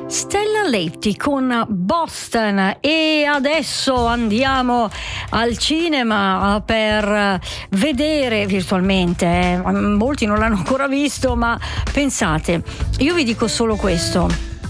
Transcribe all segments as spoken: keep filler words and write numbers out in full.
Stella Lefty con Boston. E adesso andiamo al cinema per vedere virtualmente, eh. molti non l'hanno ancora visto, ma pensate, io vi dico solo questo: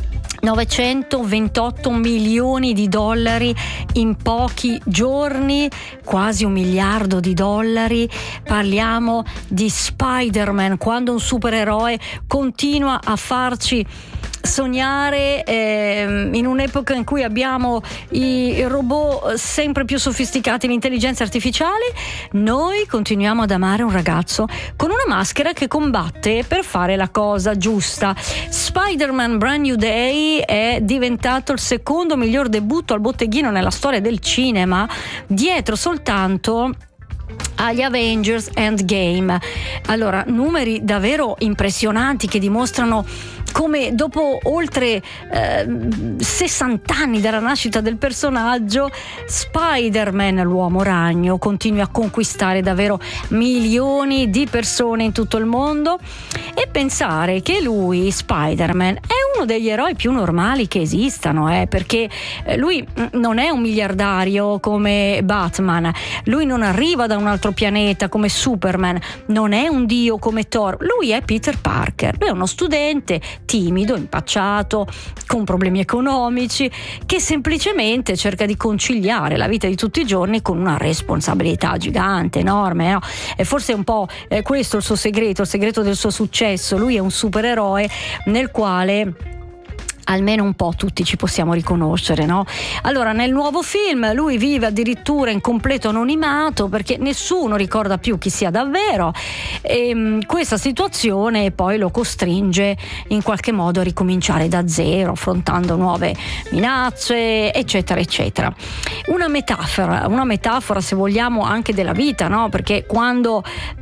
novecentoventotto milioni di dollari in pochi giorni, quasi un miliardo di dollari. Parliamo di Spider-Man, quando un supereroe continua a farci sognare, eh, in un'epoca in cui abbiamo i robot sempre più sofisticati, l'intelligenza artificiale, noi continuiamo ad amare un ragazzo con una maschera che combatte per fare la cosa giusta. Spider-Man Brand New Day è diventato il secondo miglior debutto al botteghino nella storia del cinema, dietro soltanto agli Avengers Endgame. Allora, numeri davvero impressionanti che dimostrano come dopo oltre eh, sessanta anni dalla nascita del personaggio, Spider-Man, l'uomo ragno, continui a conquistare davvero milioni di persone in tutto il mondo. E pensare che lui, Spider-Man, è uno degli eroi più normali che esistano, eh, perché lui non è un miliardario come Batman, lui non arriva da un altro pianeta come Superman, non è un dio come Thor, lui è Peter Parker, lui è uno studente timido, impacciato, con problemi economici, che semplicemente cerca di conciliare la vita di tutti i giorni con una responsabilità gigante, enorme, no? E forse è un po' eh, questo il suo segreto, il segreto del suo successo. Lui è un supereroe nel quale almeno un po' tutti ci possiamo riconoscere, no? Allora, nel nuovo film lui vive addirittura in completo anonimato, perché nessuno ricorda più chi sia davvero, e mh, questa situazione poi lo costringe in qualche modo a ricominciare da zero, affrontando nuove minacce, eccetera eccetera. Una metafora, una metafora se vogliamo anche della vita, no? Perché quando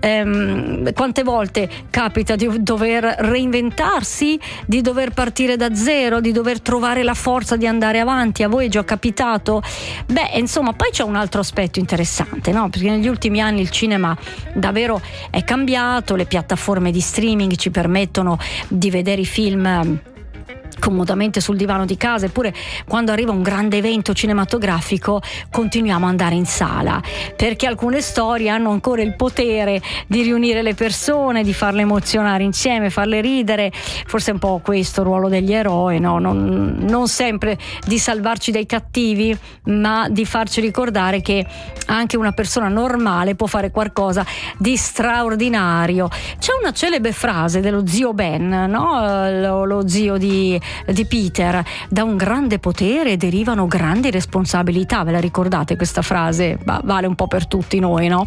ehm, quante volte capita di dover reinventarsi, di dover partire da zero, di dover trovare la forza di andare avanti. A voi è già capitato? Beh, insomma, poi c'è un altro aspetto interessante, no? Perché negli ultimi anni il cinema davvero è cambiato, le piattaforme di streaming ci permettono di vedere i film comodamente sul divano di casa, eppure quando arriva un grande evento cinematografico continuiamo ad andare in sala, perché alcune storie hanno ancora il potere di riunire le persone, di farle emozionare insieme, farle ridere. Forse è un po' questo il ruolo degli eroi, no? non, non sempre di salvarci dai cattivi, ma di farci ricordare che anche una persona normale può fare qualcosa di straordinario. C'è una celebre frase dello zio Ben, no? lo, lo zio di di Peter: da un grande potere derivano grandi responsabilità. Ve la ricordate questa frase? Bah, vale un po' per tutti noi, no?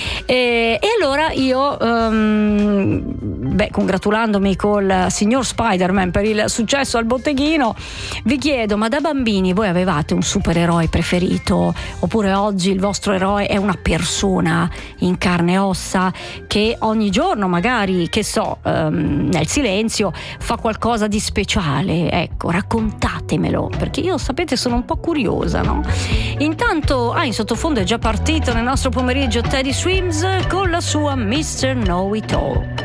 E, e allora io um, beh, congratulandomi col signor Spider-Man per il successo al botteghino, vi chiedo: ma da bambini voi avevate un supereroe preferito? Oppure oggi il vostro eroe è una persona in carne e ossa che ogni giorno magari, che so, um, nel silenzio fa qualcosa di speciale? Ecco, raccontatemelo, perché io, sapete, sono un po' curiosa, no? Intanto, ah, in sottofondo è già partito nel nostro pomeriggio Teddy Swims con la sua mister Know It All.